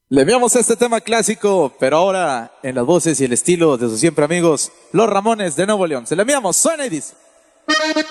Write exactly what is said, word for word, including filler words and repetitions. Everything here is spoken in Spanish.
Le enviamos este tema clásico, pero ahora en las voces y el estilo de sus siempre amigos, los Ramones de Nuevo León. Se le enviamos, suena y dice.